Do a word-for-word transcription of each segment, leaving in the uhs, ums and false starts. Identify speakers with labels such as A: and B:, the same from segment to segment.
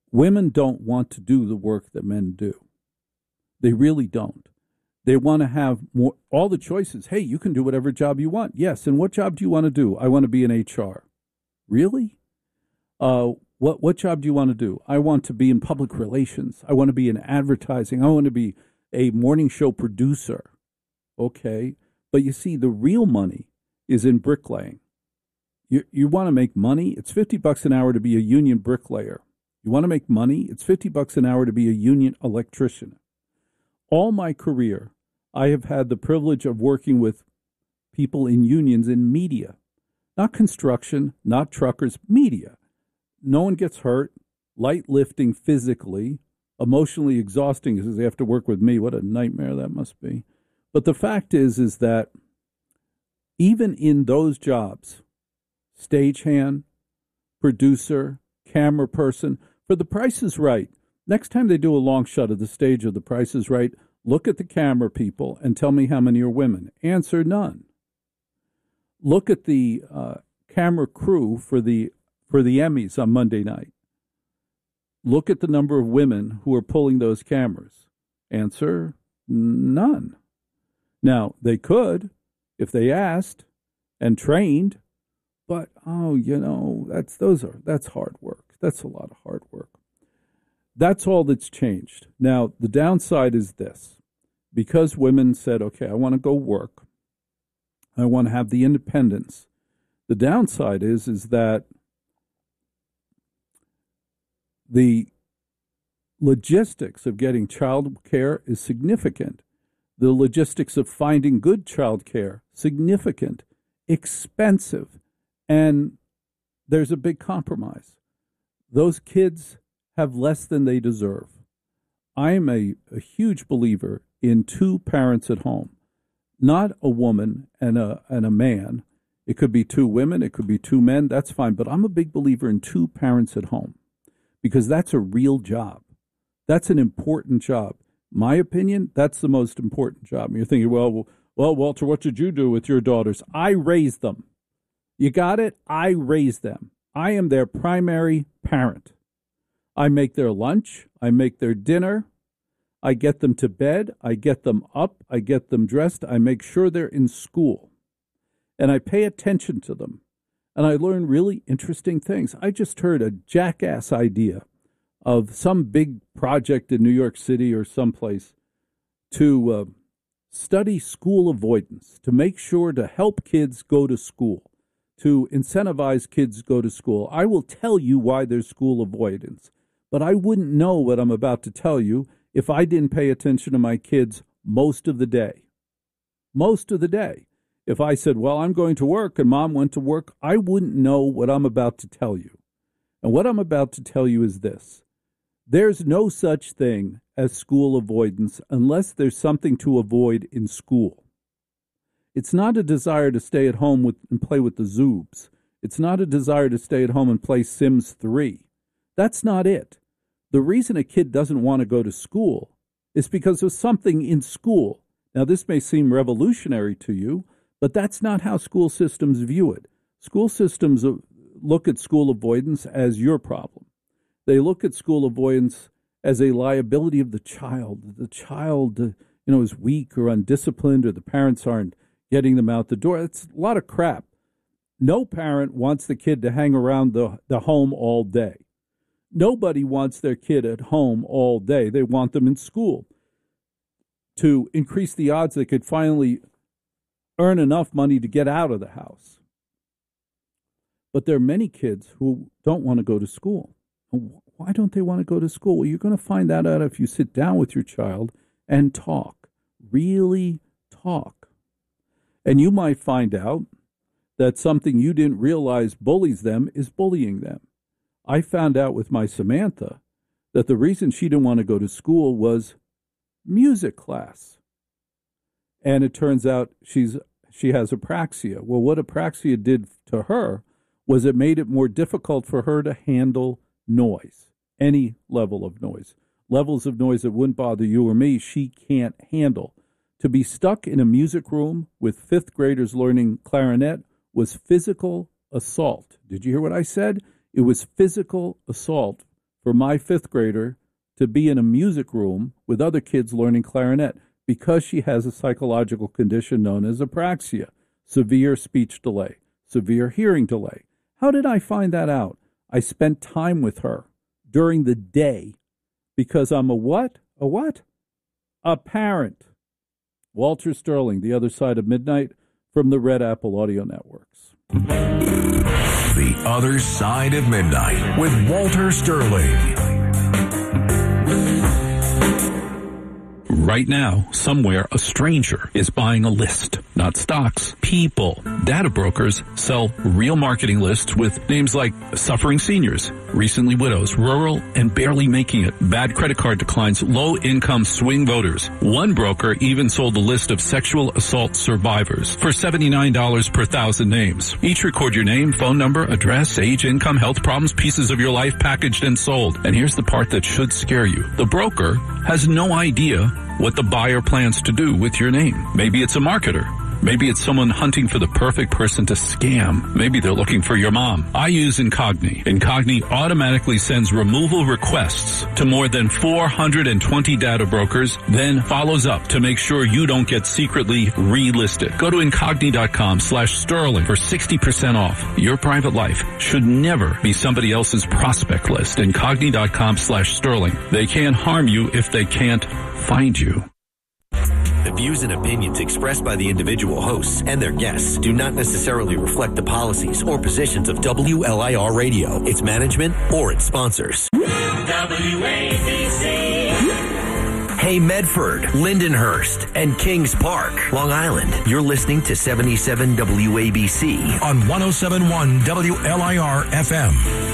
A: women don't want to do the work that men do. They really don't. They want to have more, all the choices. Hey, you can do whatever job you want. Yes, and what job do you want to do? I want to be in H R. Really? Uh, what what job do you want to do? I want to be in public relations. I want to be in advertising. I want to be a morning show producer. Okay, but you see, the real money is in bricklaying. You you want to make money? It's fifty bucks an hour to be a union bricklayer. You want to make money? It's fifty bucks an hour to be a union electrician. All my career, I have had the privilege of working with people in unions in media, not construction, not truckers, media. No one gets hurt, light lifting physically, emotionally exhausting because they have to work with me. What a nightmare that must be. But the fact is, is that even in those jobs, stagehand, producer, camera person, for The Price is Right, next time they do a long shot of the stage of The Price is Right, look at the camera people and tell me how many are women. Answer, none. Look at the uh, camera crew for the for the Emmys on Monday night. Look at the number of women who are pulling those cameras. Answer, none. Now, they could if they asked and trained, but, oh, you know, that's those are that's hard work. That's a lot of hard work. That's all that's changed. Now, the downside is this. Because women said, okay, I want to go work, I want to have the independence, the downside is, is that the logistics of getting child care is significant. The logistics of finding good child care, significant, expensive, and there's a big compromise. Those kids have less than they deserve. I'm a, a huge believer in two parents at home, not a woman and a and a man. It could be two women, it could be two men, that's fine. But I'm a big believer in two parents at home because that's a real job. That's an important job. My opinion, that's the most important job. And you're thinking, well, well, well, Walter, what did you do with your daughters? I raised them. You got it? I raised them. I am their primary parent. I make their lunch. I make their dinner. I get them to bed. I get them up. I get them dressed. I make sure they're in school. And I pay attention to them. And I learn really interesting things. I just heard a jackass idea of some big project in New York City or someplace to uh, study school avoidance, to make sure to help kids go to school, to incentivize kids to go to school. I will tell you why there's school avoidance, but I wouldn't know what I'm about to tell you if I didn't pay attention to my kids most of the day. Most of the day. If I said, well, I'm going to work and mom went to work, I wouldn't know what I'm about to tell you. And what I'm about to tell you is this. There's no such thing as school avoidance unless there's something to avoid in school. It's not a desire to stay at home with, and play with the Zoobs. It's not a desire to stay at home and play Sims three. That's not it. The reason a kid doesn't want to go to school is because of something in school. Now, this may seem revolutionary to you, but that's not how school systems view it. School systems look at school avoidance as your problem. They look at school avoidance as a liability of the child. The child, you know, is weak or undisciplined, or the parents aren't getting them out the door. It's a lot of crap. No parent wants the kid to hang around the, the home all day. Nobody wants their kid at home all day. They want them in school to increase the odds they could finally earn enough money to get out of the house. But there are many kids who don't want to go to school. Why don't they want to go to school? Well, you're going to find that out if you sit down with your child and talk. Really talk. And you might find out that something you didn't realize bullies them is bullying them. I found out with my Samantha that the reason she didn't want to go to school was music class. And it turns out she's she has apraxia. Well, what apraxia did to her was it made it more difficult for her to handle noise, any level of noise. Levels of noise that wouldn't bother you or me, she can't handle. To be stuck in a music room with fifth graders learning clarinet was physical assault. Did you hear what I said? It was physical assault for my fifth grader to be in a music room with other kids learning clarinet because she has a psychological condition known as apraxia, severe speech delay, severe hearing delay. How did I find that out? I spent time with her during the day because I'm a what? A what? A parent. Walter Sterling, The Other Side of Midnight, from the Red Apple Audio Networks.
B: The Other Side of Midnight with Walter Sterling.
C: Right now, somewhere, a stranger is buying a list, not stocks, people. Data brokers sell real marketing lists with names like suffering seniors, recently widows, rural and barely making it, bad credit card declines, low-income swing voters. One broker even sold a list of sexual assault survivors for seventy-nine dollars per thousand names. Each record your name, phone number, address, age, income, health problems, pieces of your life packaged and sold. And here's the part that should scare you. The broker has no idea what the buyer plans to do with your name. Maybe it's a marketer. Maybe it's someone hunting for the perfect person to scam. Maybe they're looking for your mom. I use Incogni. Incogni automatically sends removal requests to more than four hundred twenty data brokers, then follows up to make sure you don't get secretly relisted. Go to Incogni.com slash Sterling for sixty percent off. Your private life should never be somebody else's prospect list. Incogni.com slash Sterling. They can't harm you if they can't find you.
D: The views and opinions expressed by the individual hosts and their guests do not necessarily reflect the policies or positions of W L I R Radio, its management, or its sponsors. W A B C. Hey Medford, Lindenhurst, and Kings Park, Long Island. You're listening to seventy-seven W A B C
B: on one oh seven point one W L I R F M.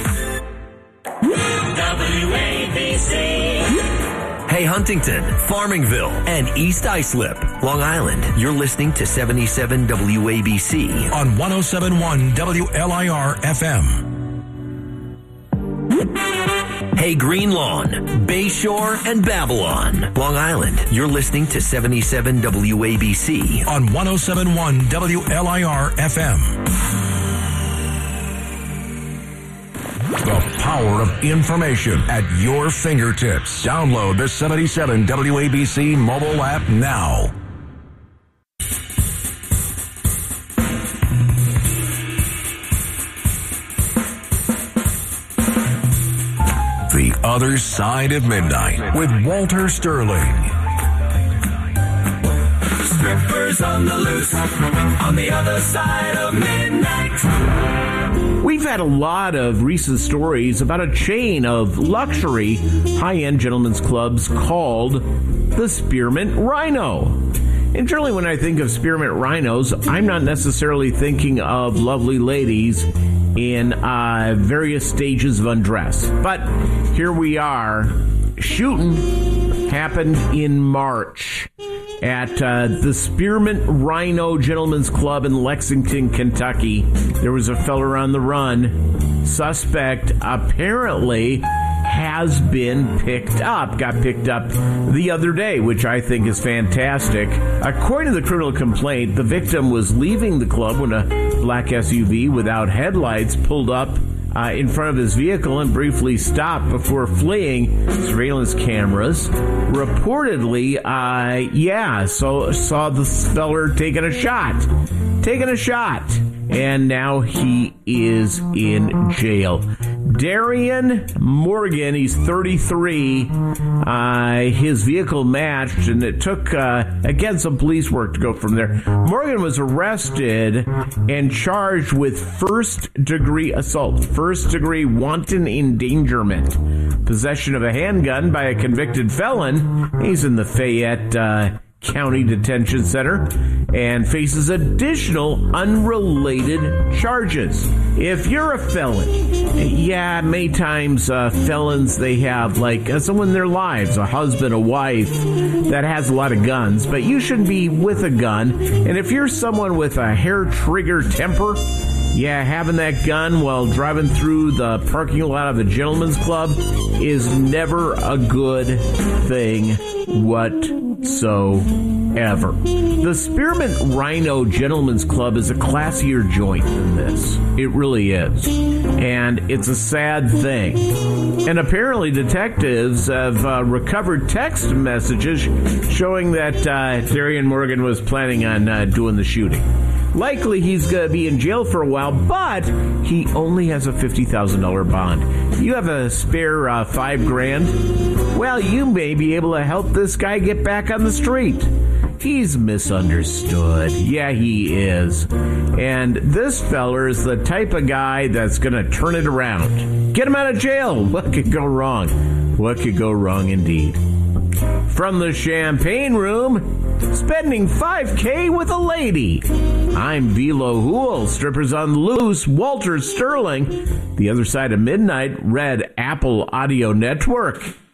D: W A B C. Hey Huntington, Farmingville, and East Islip, Long Island. You're listening to seventy-seven W A B C
B: on one oh seven point one W L I R F M.
D: Hey Green Lawn, Bayshore, and Babylon, Long Island. You're listening to seventy-seven W A B C
B: on one oh seven point one W L I R F M. The power of information at your fingertips. Download the seventy-seven W A B C mobile app now. The Other Side of Midnight with Walter Sterling.
E: Strippers on the loose, on the other side of midnight.
F: We've had a lot of recent stories about a chain of luxury high-end gentlemen's clubs called the Spearmint Rhino. And generally when I think of Spearmint Rhinos, I'm not necessarily thinking of lovely ladies in uh, various stages of undress. But here we are. Shooting happened in March at uh, the Spearmint Rhino Gentlemen's Club in Lexington, Kentucky. There was a fella on the run. Suspect apparently has been picked up, got picked up the other day, which I think is fantastic. According to the criminal complaint, the victim was leaving the club when a black S U V without headlights pulled up Uh, in front of his vehicle and briefly stopped before fleeing. Surveillance cameras reportedly, uh, yeah, so saw the feller taking a shot, taking a shot, and now he is in jail. Darian Morgan, he's thirty-three. Uh, his vehicle matched, and it took, uh, again, some police work to go from there. Morgan was arrested and charged with first-degree assault, first-degree wanton endangerment, possession of a handgun by a convicted felon. He's in the Fayette uh, County Detention Center and faces additional unrelated charges. If you're a felon, yeah, many times uh, felons, they have like uh, someone in their lives, a husband, a wife that has a lot of guns, but you shouldn't be with a gun. And if you're someone with a hair trigger temper, yeah, having that gun while driving through the parking lot of the Gentlemen's Club is never a good thing whatsoever. ever. The Spearmint Rhino Gentlemen's Club is a classier joint than this. It really is. And it's a sad thing. And apparently detectives have uh, recovered text messages showing that uh, Darian Morgan was planning on uh, doing the shooting. Likely he's going to be in jail for a while, but he only has a fifty thousand dollars bond. You have a spare uh, five grand? Well, you may be able to help this guy get back on the street. He's misunderstood. Yeah, he is. And this feller is the type of guy that's going to turn it around. Get him out of jail. What could go wrong? What could go wrong indeed? From the Champagne Room, spending five K with a lady. I'm Velo Hool, Strippers on the Loose, Walter Sterling. The Other Side of Midnight, Red Apple Audio Network.